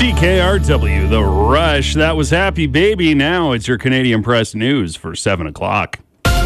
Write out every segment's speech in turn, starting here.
CKRW, The Rush. That was Happy Baby. Now it's your Canadian Press News for 7 o'clock.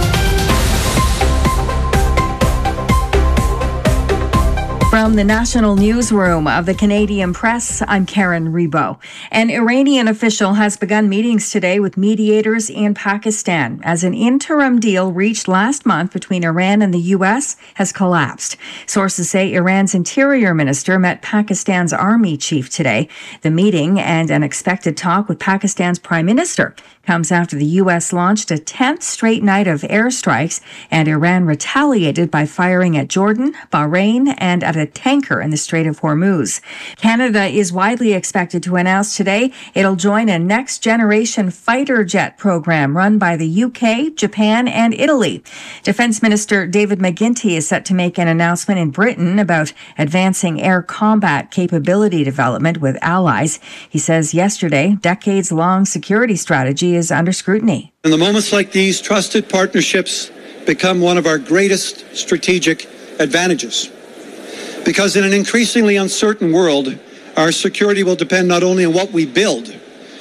From the National Newsroom of the Canadian Press, I'm Karen Rebo. An Iranian official has begun meetings today with mediators in Pakistan as an interim deal reached last month between Iran and the U.S. has collapsed. Sources say Iran's interior minister met Pakistan's army chief today. The meeting and an expected talk with Pakistan's prime minister comes after the U.S. launched a 10th straight night of airstrikes, and Iran retaliated by firing at Jordan, Bahrain, and at a tanker in the Strait of Hormuz. Canada is widely expected to announce today it'll join a next-generation fighter jet program run by the UK, Japan, and Italy. Defense Minister David McGuinty is set to make an announcement in Britain about advancing air combat capability development with allies. He says yesterday, decades-long security strategy is under scrutiny. In the moments like these, trusted partnerships become one of our greatest strategic advantages. Because in an increasingly uncertain world, our security will depend not only on what we build,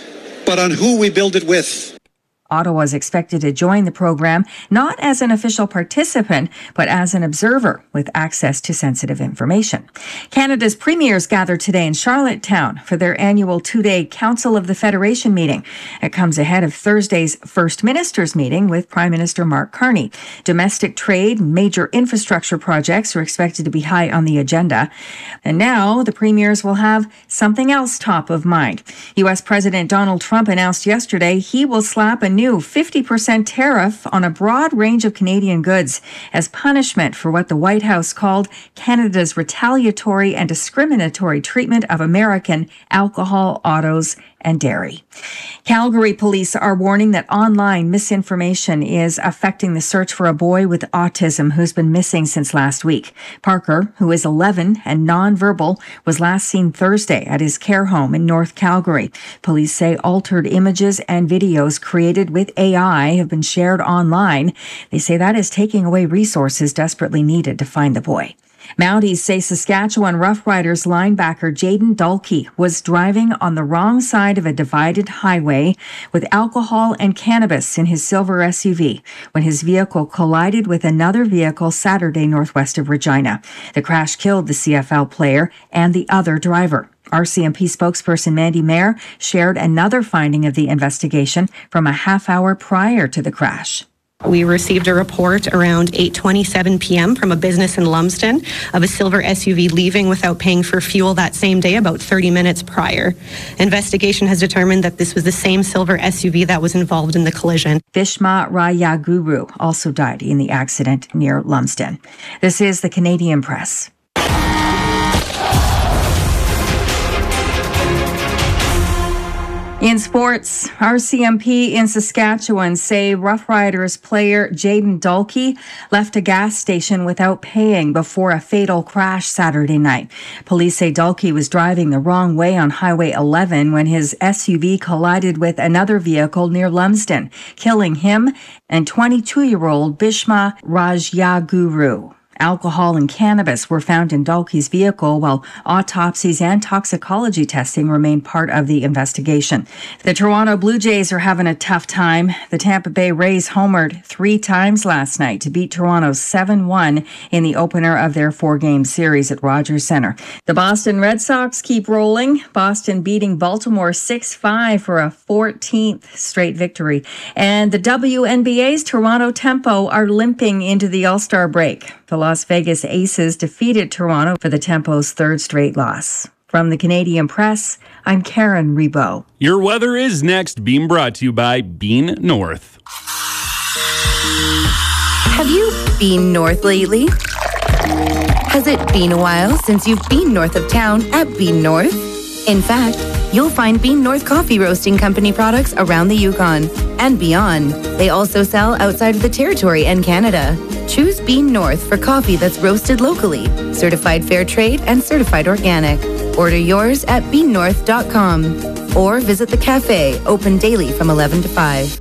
but on who we build it with. Ottawa is expected to join the program not as an official participant, but as an observer with access to sensitive information. Canada's premiers gather today in Charlottetown for their annual two-day Council of the Federation meeting. It comes ahead of Thursday's First Ministers meeting with Prime Minister Mark Carney. Domestic trade and major infrastructure projects are expected to be high on the agenda. And now the premiers will have something else top of mind. U.S. President Donald Trump announced yesterday he will slap a new 50% tariff on a broad range of Canadian goods as punishment for what the White House called Canada's retaliatory and discriminatory treatment of American alcohol, autos, and dairy. Calgary police are warning that online misinformation is affecting the search for a boy with autism who's been missing since last week. Parker, who is 11 and nonverbal, was last seen Thursday at his care home in North Calgary. Police say altered images and videos created with AI have been shared online. They say that is taking away resources desperately needed to find the boy. Mounties say Saskatchewan Roughriders linebacker Jayden Dalkey was driving on the wrong side of a divided highway with alcohol and cannabis in his silver SUV when his vehicle collided with another vehicle Saturday northwest of Regina. The crash killed the CFL player and the other driver. RCMP spokesperson Mandy Mayer shared another finding of the investigation from a half hour prior to the crash. We received a report around 8:27 p.m. from a business in Lumsden of a silver SUV leaving without paying for fuel that same day about 30 minutes prior. Investigation has determined that this was the same silver SUV that was involved in the collision. Bhishma Rayaguru also died in the accident near Lumsden. This is the Canadian Press. In sports, RCMP in Saskatchewan say Roughriders player Jayden Dalkey left a gas station without paying before a fatal crash Saturday night. Police say Dalkey was driving the wrong way on Highway 11 when his SUV collided with another vehicle near Lumsden, killing him and 22-year-old Bhishma Rayaguru. Alcohol and cannabis were found in Dalkey's vehicle, while autopsies and toxicology testing remain part of the investigation. The Toronto Blue Jays are having a tough time. The Tampa Bay Rays homered 3 times last night to beat Toronto 7-1 in the opener of their 4-game series at Rogers Centre. The Boston Red Sox keep rolling, Boston beating Baltimore 6-5 for a 14th straight victory. And the WNBA's Toronto Tempo are limping into the All-Star break. The Las Vegas Aces defeated Toronto for the Tempo's 3rd straight loss. From the Canadian Press, I'm Karen Rebo. Your weather is next, being brought to you by Bean North. Have you been north lately? Has it been a while since you've been north of town at Bean North? In fact, you'll find Bean North Coffee Roasting Company products around the Yukon and beyond. They also sell outside of the territory and Canada. Choose Bean North for coffee that's roasted locally, certified fair trade, and certified organic. Order yours at beannorth.com or visit the cafe, open daily from 11 to 5.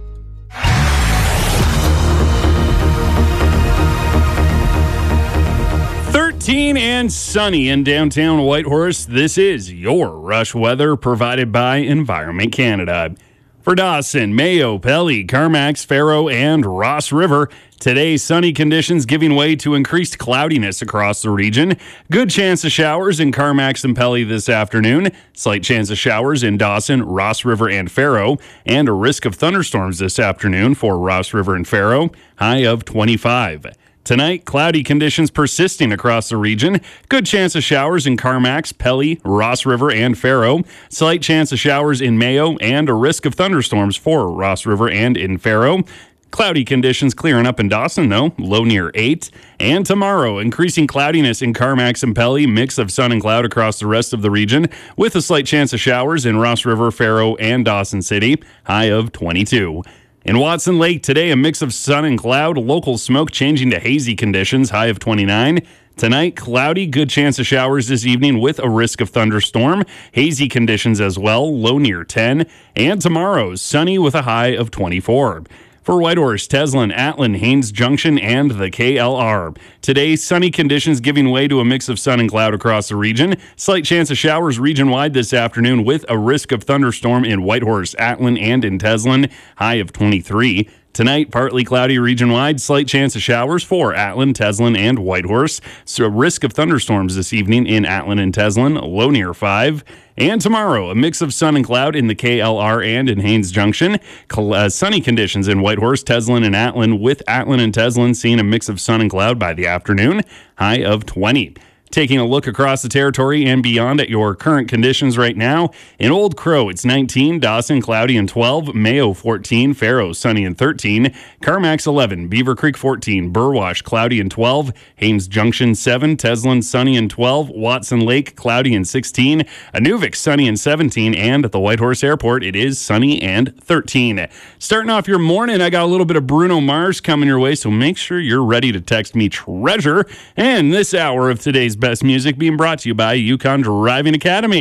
19 and sunny in downtown Whitehorse. This is your Rush weather provided by Environment Canada. For Dawson, Mayo, Pelly, Carmacks, Faro, and Ross River, today sunny conditions giving way to increased cloudiness across the region. Good chance of showers in Carmacks and Pelly this afternoon. Slight chance of showers in Dawson, Ross River, and Faro. And a risk of thunderstorms this afternoon for Ross River and Faro. High of 25. Tonight, cloudy conditions persisting across the region. Good chance of showers in Carmacks, Pelly, Ross River, and Faro. Slight chance of showers in Mayo and a risk of thunderstorms for Ross River and in Faro. Cloudy conditions clearing up in Dawson, though, low near 8. And tomorrow, increasing cloudiness in Carmacks and Pelly, mix of sun and cloud across the rest of the region, with a slight chance of showers in Ross River, Faro, and Dawson City, high of 22. In Watson Lake today, a mix of sun and cloud, local smoke changing to hazy conditions, high of 29. Tonight, cloudy, good chance of showers this evening with a risk of thunderstorm. Hazy conditions as well, low near 10. And tomorrow, sunny with a high of 24. For Whitehorse, Teslin, Atlin, Haines Junction, and the KLR. Today, sunny conditions giving way to a mix of sun and cloud across the region. Slight chance of showers region-wide this afternoon with a risk of thunderstorm in Whitehorse, Atlin, and in Teslin. High of 23. Tonight, partly cloudy region-wide, slight chance of showers for Atlin, Teslin, and Whitehorse. So risk of thunderstorms this evening in Atlin and Teslin, low near 5. And tomorrow, a mix of sun and cloud in the KLR and in Haines Junction. Sunny conditions in Whitehorse, Teslin, and Atlin, with Atlin and Teslin seeing a mix of sun and cloud by the afternoon, high of 20. Taking a look across the territory and beyond at your current conditions right now. In Old Crow, it's 19, Dawson, cloudy and 12, Mayo, 14, Faro, sunny and 13, Carmacks, 11, Beaver Creek, 14, Burwash, cloudy and 12, Haines Junction, 7, Teslin, sunny and 12, Watson Lake, cloudy and 16, Inuvik, sunny and 17, and at the Whitehorse Airport, it is sunny and 13. Starting off your morning, I got a little bit of Bruno Mars coming your way, so make sure you're ready to text me Treasure. And this hour of today's best music being brought to you by Yukon Driving Academy.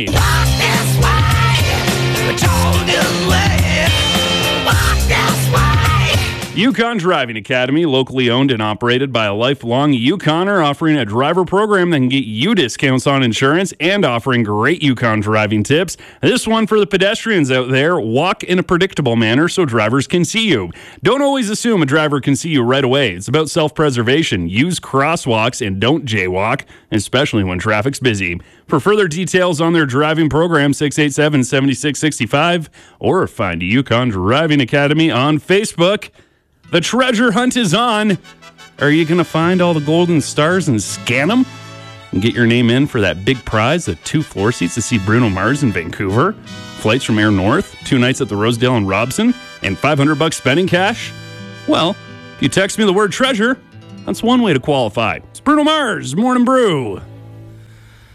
Yukon Driving Academy, locally owned and operated by a lifelong Yukoner, offering a driver program that can get you discounts on insurance and offering great Yukon driving tips. This one for the pedestrians out there: walk in a predictable manner so drivers can see you. Don't always assume a driver can see you right away. It's about self-preservation. Use crosswalks and don't jaywalk, especially when traffic's busy. For further details on their driving program, 687-7665, or find Yukon Driving Academy on Facebook. The treasure hunt is on. Are you going to find all the golden stars and scan them? And get your name in for that big prize, the 2 floor seats to see Bruno Mars in Vancouver, flights from Air North, 2 nights at the Rosedale and Robson, and $500 spending cash? Well, if you text me the word treasure, that's one way to qualify. It's Bruno Mars, Morning Brew.